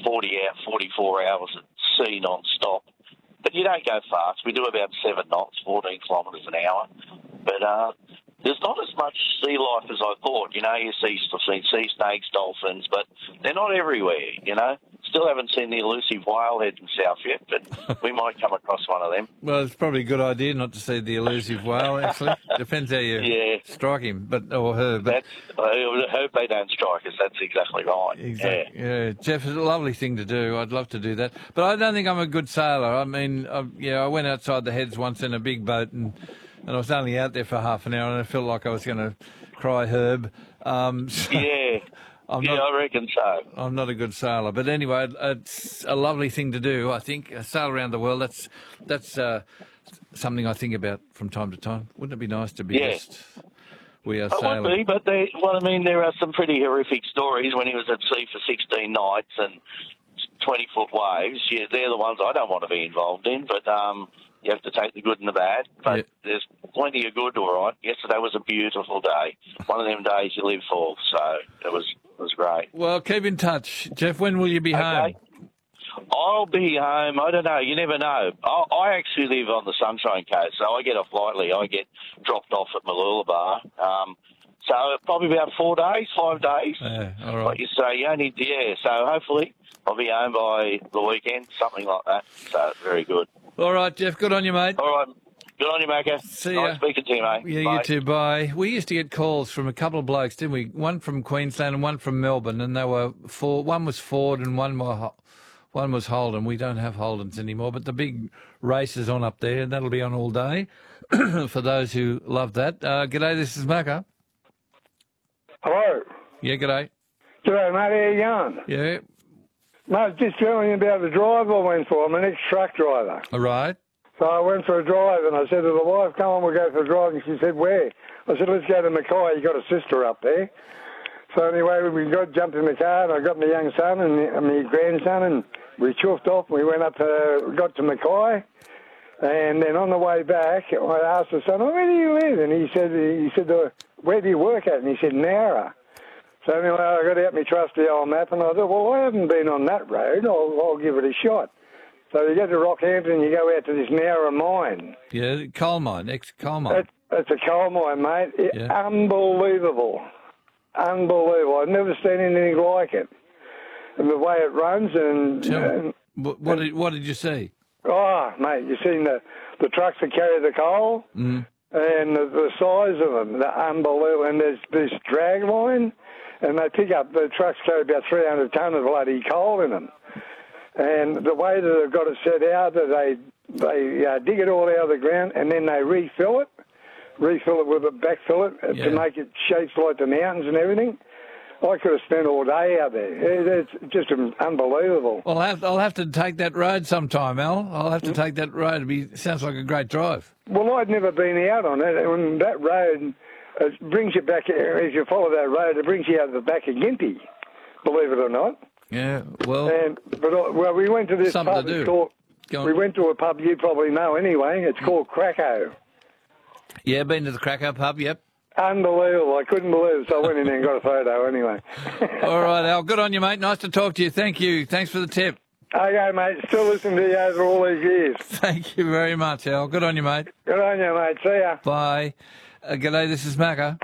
44 hours at sea non-stop. But you don't go fast. We do about 7 knots, 14 kilometres an hour. But there's not as much sea life as I thought. You know, I've seen sea snakes, dolphins, but they're not everywhere, you know. Still haven't seen the elusive whalehead in South yet, but we might come across one of them. Well, it's probably a good idea not to see the elusive whale, actually. Depends how you strike him, or her. But I hope they don't strike us. That's exactly right. Exactly. Yeah, Jeff, it's a lovely thing to do. I'd love to do that. But I don't think I'm a good sailor. I mean, I went outside the heads once in a big boat, and I was only out there for half an hour, and I felt like I was going to cry herb. I reckon so. I'm not a good sailor, but anyway, it's a lovely thing to do. I think sail around the world. That's something I think about from time to time. Wouldn't it be nice to be we are sailing? It would be, but there are some pretty horrific stories when he was at sea for 16 nights and 20-foot waves. Yeah, they're the ones I don't want to be involved in, but you have to take the good and the bad. But there's plenty of good, all right. Yesterday was a beautiful day. One of them days you live for, so it was great. Well, keep in touch. Jeff, when will you be home? I'll be home. I don't know. You never know. I actually live on the Sunshine Coast, so I get off lightly. I get dropped off at Mooloolaba. So probably about 4 days, 5 days. All right. Like you say, so hopefully I'll be home by the weekend, something like that. So very good. All right, Jeff, good on you, mate. All right. Good on you, Macca. See nice ya. Speaking to you, mate. Yeah, bye. you too, bye. We used to get calls from a couple of blokes, didn't we? One from Queensland and one from Melbourne, and they were one was Ford and one was Holden. We don't have Holdens anymore, but the big race is on up there, and that'll be on all day for those who love that. G'day, this is Macca. Hello. Yeah, g'day. G'day, mate. How you going? Yeah. Mate, just telling you about the drive I went for. I'm an ex-truck driver. All right. So I went for a drive, and I said to the wife, come on, we'll go for a drive. And she said, where? I said, let's go to Mackay. You got a sister up there. So anyway, jumped in the car, and I got my young son and my grandson, and we chuffed off. We went up got to Mackay. And then on the way back, I asked the son, where do you live? And he said, where do you work at? And he said, Nowra. So anyway, I got out my trusty old map, and I thought, well, I haven't been on that road. I'll give it a shot. So you get to Rockhampton, you go out to this Nowra mine. Yeah, coal mine, ex-coal mine. It's a coal mine, mate. Yeah. Unbelievable. I've never seen anything like it. And the way it runs and what did you see? Oh, mate, you seen the trucks that carry the coal and the size of them, they're unbelievable. And there's this drag line, and the trucks carry about 300 tonne of bloody coal in them. And the way that they've got it set out, that they dig it all out of the ground, and then they refill it with backfill it to make it shapes like the mountains and everything. I could have spent all day out there. It's just unbelievable. Well, I'll have to take that road sometime, Al. I'll have to take that road. It sounds like a great drive. Well, I'd never been out on it. And that road brings you back, if you follow that road, it brings you out the back of Gympie, believe it or not. Yeah, well... But we went to this pub. To do. We went to a pub you probably know anyway. It's called Krakow. Yeah, been to the Krakow pub, yep. Unbelievable. I couldn't believe it, so I went in there and got a photo anyway. All right, Al. Good on you, mate. Nice to talk to you. Thank you. Thanks for the tip. Okay, mate. Still listening to you over all these years. Thank you very much, Al. Good on you, mate. Good on you, mate. See ya. Bye. G'day, this is Macca.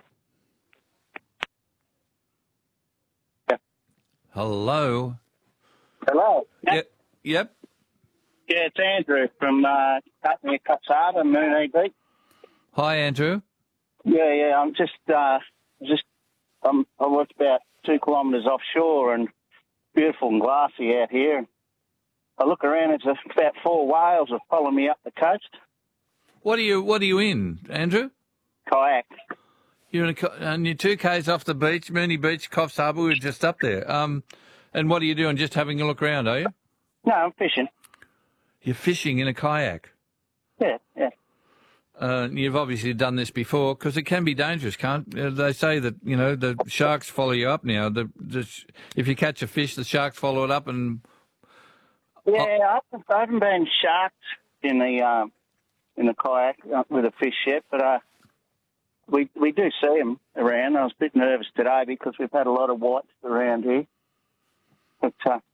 Hello. Hello. Yep. Yeah, it's Andrew from near Coffs Harbour, Moonee Beach. Hi, Andrew. Yeah. I worked about 2 kilometres offshore and beautiful and glassy out here. I look around, it's about 4 whales that follow me up the coast. What are you in, Andrew? Kayak. You're and you're 2 k's off the beach, Moonee Beach, Coffs Harbour. We're just up there. And what are you doing? Just having a look around, are you? No, I'm fishing. You're fishing in a kayak? Yeah. You've obviously done this before because it can be dangerous, can't they? Say that, the sharks follow you up now. If you catch a fish, the sharks follow it up and... Yeah, I haven't been sharked in the kayak with a fish yet, but we do see them around. I was a bit nervous today because we've had a lot of whites around here. But